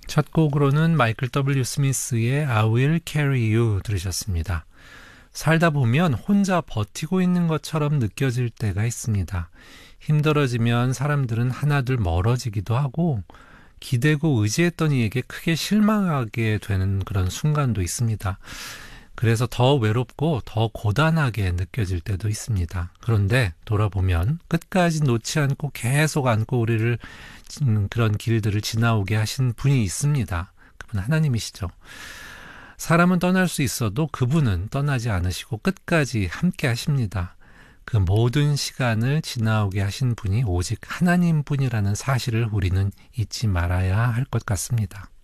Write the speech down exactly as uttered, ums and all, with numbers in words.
첫 곡으로는 마이클 더블유 스미스의 I Will Carry You 들으셨습니다. 살다 보면 혼자 버티고 있는 것처럼 느껴질 때가 있습니다. 힘들어지면 사람들은 하나둘 멀어지기도 하고 기대고 의지했던 이에게 크게 실망하게 되는 그런 순간도 있습니다. 그래서 더 외롭고 더 고단하게 느껴질 때도 있습니다. 그런데 돌아보면 끝까지 놓지 않고 계속 안고 우리를 그런 길들을 지나오게 하신 분이 있습니다. 그분 하나님이시죠. 사람은 떠날 수 있어도 그분은 떠나지 않으시고 끝까지 함께 하십니다. 그 모든 시간을 지나오게 하신 분이 오직 하나님뿐이라는 사실을 우리는 잊지 말아야 할 것 같습니다.